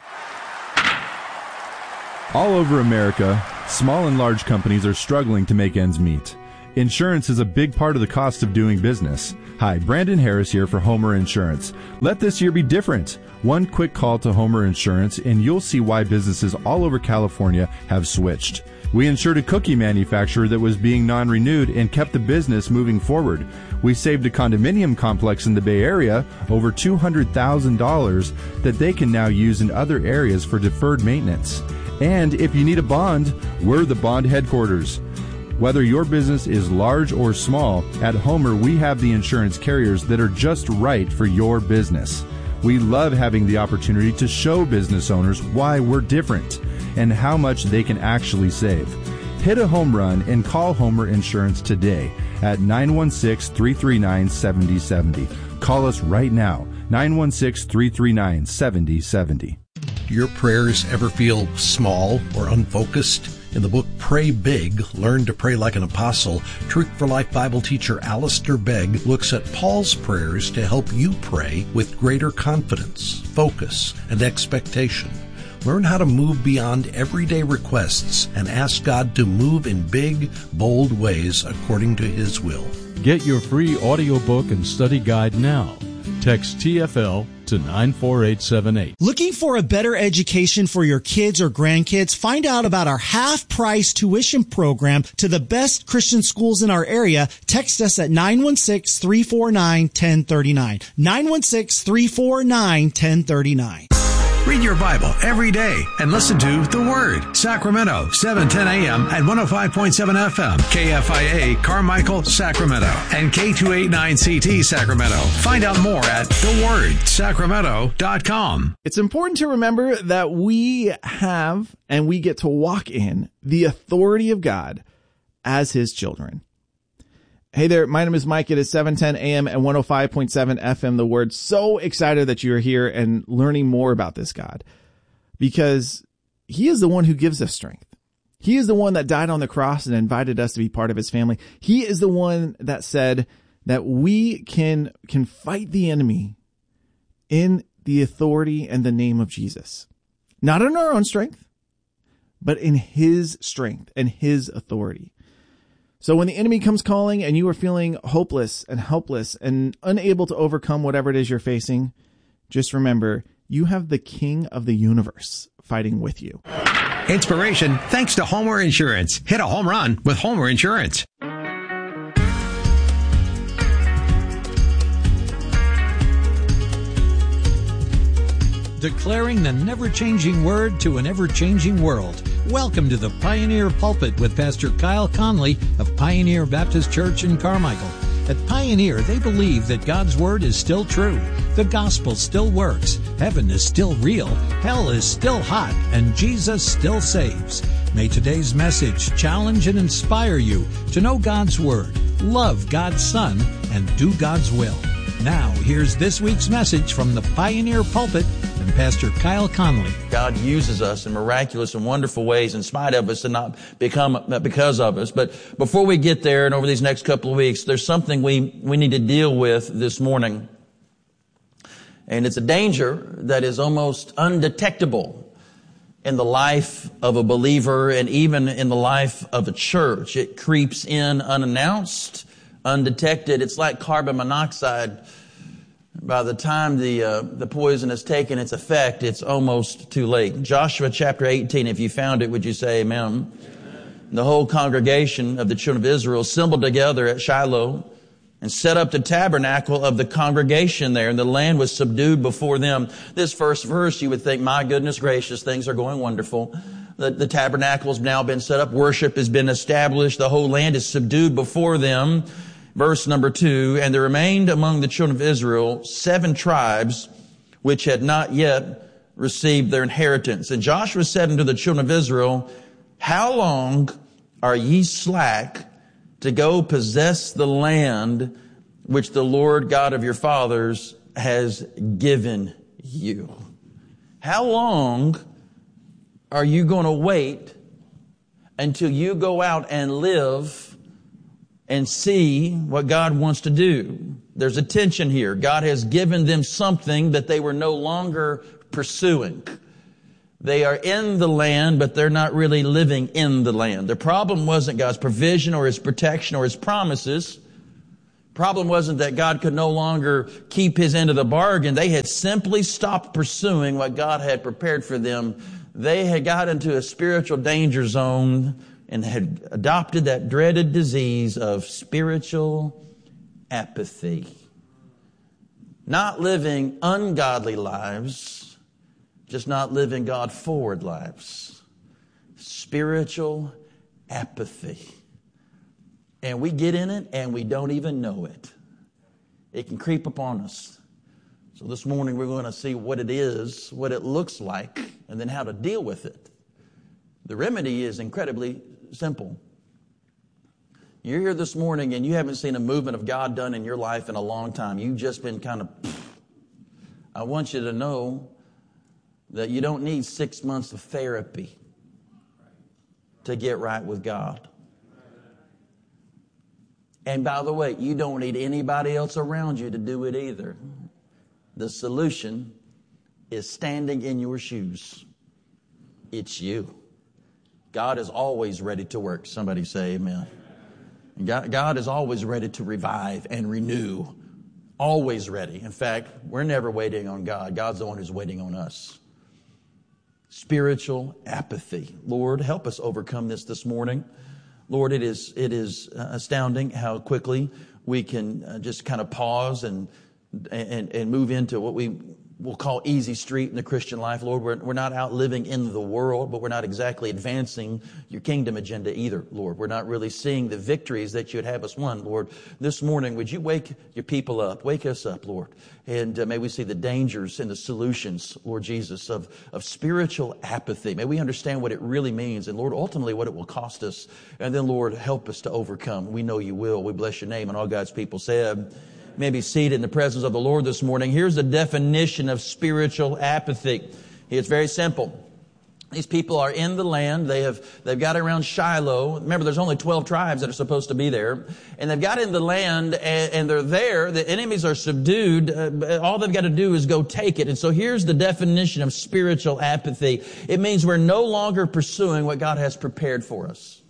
All over America, small and large companies are struggling to make ends meet. Insurance is a big part of the cost of doing business. Hi, Brandon Harris here for Homer Insurance. Let this year be different. One quick call to Homer Insurance and you'll see why businesses all over California have switched. We insured a cookie manufacturer that was being non-renewed and kept the business moving forward. We saved a condominium complex in the Bay Area over two hundred thousand dollars that they can now use in other areas for deferred maintenance. And if you need a bond, we're the bond headquarters. Whether your business is large or small, at Homer we have the insurance carriers that are just right for your business. We love having the opportunity to show business owners why we're different and how much they can actually save. Hit a home run and call Homer Insurance today at nine one six, three three nine, seven zero seven zero. Call us right now, nine one six, three three nine, seven zero seven zero. Your prayers ever feel small or unfocused? In the book Pray Big, Learn to Pray Like an Apostle, Truth for Life Bible teacher Alistair Begg looks at Paul's prayers to help you pray with greater confidence, focus, and expectation. Learn how to move beyond everyday requests and ask God to move in big, bold ways according to His will. Get your free audiobook and study guide now. Text T F L to nine four eight seven eight. Looking for a better education for your kids or grandkids? Find out about our half-price tuition program to the best Christian schools in our area. Text us at nine one six, three four nine, one zero three nine. nine one six, three four nine, one zero three nine. Read your Bible every day and listen to The Word. Sacramento, seven ten a.m. and one oh five point seven F M. K F I A, Carmichael, Sacramento. And K two eighty-nine C T, Sacramento. Find out more at the word sacramento dot com. It's important to remember that we have and we get to walk in the authority of God as His children. Hey there, my name is Mike. It is seven ten a.m. and one oh five point seven F M, The Word. So excited that you are here and learning more about this God, because He is the one who gives us strength. He is the one that died on the cross and invited us to be part of His family. He is the one that said that we can, can fight the enemy in the authority and the name of Jesus. Not in our own strength, but in His strength and His authority. So when the enemy comes calling and you are feeling hopeless and helpless and unable to overcome whatever it is you're facing, just remember, you have the King of the universe fighting with you. Inspiration thanks to Homer Insurance. Hit a home run with Homer Insurance. Declaring the never-changing word to an ever-changing world. Welcome to the Pioneer Pulpit with Pastor Kyle Conley of Pioneer Baptist Church in Carmichael. At Pioneer, they believe that God's Word is still true, the gospel still works, heaven is still real, hell is still hot, and Jesus still saves. May today's message challenge and inspire you to know God's Word, love God's Son, and do God's will. Now, here's this week's message from the Pioneer Pulpit and Pastor Kyle Conley. God uses us in miraculous and wonderful ways in spite of us and not become not because of us. But before we get there and over these next couple of weeks, there's something we, we need to deal with this morning. And it's a danger that is almost undetectable in the life of a believer and even in the life of a church. It creeps in unannounced, undetected. It's like carbon monoxide. By the time the uh, the poison has taken its effect, it's almost too late. Joshua chapter eighteen, if you found it, would you say amen? Amen. The whole congregation of the children of Israel assembled together at Shiloh and set up the tabernacle of the congregation there, and the land was subdued before them. This first verse, you would think, my goodness gracious, things are going wonderful. The, the tabernacle has now been set up. Worship has been established. The whole land is subdued before them. Verse number two, and there remained among the children of Israel seven tribes which had not yet received their inheritance. And Joshua said unto the children of Israel, how long are ye slack to go possess the land which the Lord God of your fathers has given you? How long are you going to wait until you go out and live and see what God wants to do? There's a tension here. God has given them something that they were no longer pursuing. They are in the land, but they're not really living in the land. The problem wasn't God's provision or His protection or His promises. Problem wasn't that God could no longer keep His end of the bargain. They had simply stopped pursuing what God had prepared for them. They had got into a spiritual danger zone and had adopted that dreaded disease of spiritual apathy. Not living ungodly lives, just not living God-forward lives. Spiritual apathy. And we get in it and we don't even know it. It can creep upon us. So this morning we're going to see what it is, what it looks like, and then how to deal with it. The remedy is incredibly simple. You're here this morning and you haven't seen a movement of God done in your life in a long time. You've just been kind of... I want you to know that you don't need six months of therapy to get right with God. And by the way, you don't need anybody else around you to do it either. The solution is standing in your shoes. It's you. God is always ready to work. Somebody say amen. God, God is always ready to revive and renew. Always ready. In fact, we're never waiting on God. God's the one who's waiting on us. Spiritual apathy. Lord, help us overcome this this morning. Lord, it is it is astounding how quickly we can just kind of pause and and and move into what we will call easy street in the Christian life. Lord, we're, we're not out living in the world, but we're not exactly advancing your kingdom agenda either, Lord. We're not really seeing the victories that you'd have us won, Lord. This morning, would you wake your people up? Wake us up, Lord. And uh, may we see the dangers and the solutions, Lord Jesus, of, of spiritual apathy. May we understand what it really means, and Lord, ultimately what it will cost us. And then, Lord, help us to overcome. We know you will. We bless your name, and all God's people said... May be seated in the presence of the Lord this morning. Here's the definition of spiritual apathy. It's very simple. These people are in the land. They have, they've got around Shiloh. Remember, there's only twelve tribes that are supposed to be there. And they've got in the land and, and they're there. The enemies are subdued. Uh, all they've got to do is go take it. And so here's the definition of spiritual apathy. It means we're no longer pursuing what God has prepared for us.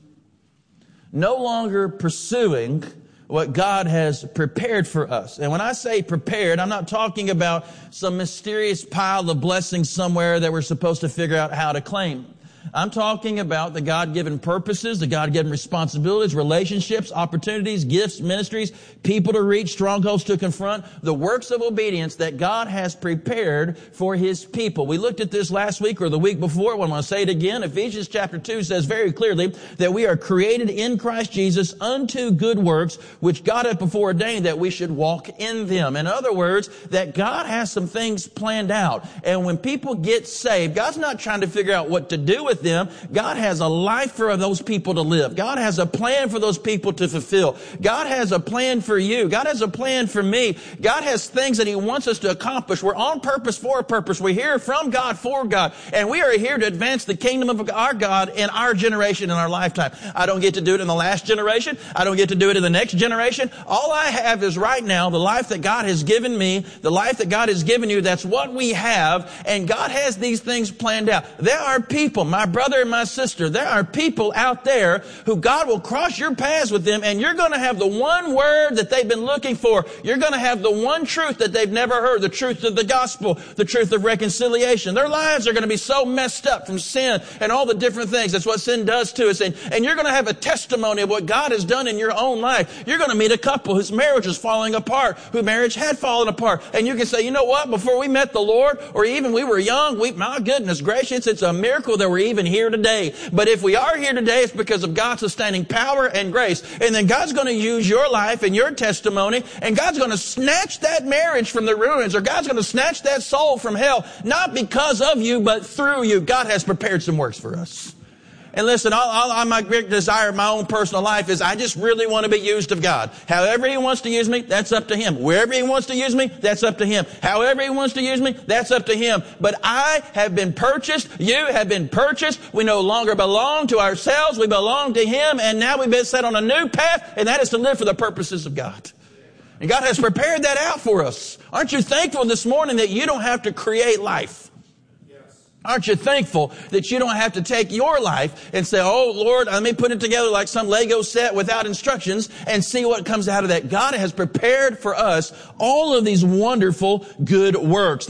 No longer pursuing what God has prepared for us. And when I say prepared, I'm not talking about some mysterious pile of blessings somewhere that we're supposed to figure out how to claim. I'm talking about the God-given purposes, the God-given responsibilities, relationships, opportunities, gifts, ministries, people to reach, strongholds to confront, the works of obedience that God has prepared for His people. We looked at this last week or the week before. Well, I'm going to say it again. Ephesians chapter two says very clearly that we are created in Christ Jesus unto good works, which God hath before ordained that we should walk in them. In other words, that God has some things planned out. And when people get saved, God's not trying to figure out what to do with them. God has a life for those people to live. God has a plan for those people to fulfill. God has a plan for you. God has a plan for me. God has things that He wants us to accomplish. We're on purpose for a purpose. We're here from God for God. And we are here to advance the kingdom of our God in our generation, in our lifetime. I don't get to do it in the last generation. I don't get to do it in the next generation. All I have is right now the life that God has given me, the life that God has given you. That's what we have. And God has these things planned out. There are people, my brother and my sister, there are people out there who God will cross your paths with them, and you're going to have the one word that they've been looking for. You're going to have the one truth that they've never heard, the truth of the gospel, the truth of reconciliation. Their lives are going to be so messed up from sin and all the different things. That's what sin does to us. And, and you're going to have a testimony of what God has done in your own life. You're going to meet a couple whose marriage is falling apart, whose marriage had fallen apart. And you can say, you know what? Before we met the Lord, or even we were young, we, my goodness gracious, it's a miracle that we're even even here today. But if we are here today, it's because of God's sustaining power and grace. And then God's going to use your life and your testimony, and God's going to snatch that marriage from the ruins, or God's going to snatch that soul from hell, not because of you, but through you. God has prepared some works for us. And listen, all, all, my great desire in my own personal life is I just really want to be used of God. However He wants to use me, that's up to Him. Wherever He wants to use me, that's up to Him. However He wants to use me, that's up to Him. But I have been purchased. You have been purchased. We no longer belong to ourselves. We belong to Him. And now we've been set on a new path, and that is to live for the purposes of God. And God has prepared that out for us. Aren't you thankful this morning that you don't have to create life? Aren't you thankful that you don't have to take your life and say, oh, Lord, let me put it together like some Lego set without instructions and see what comes out of that? God has prepared for us all of these wonderful good works.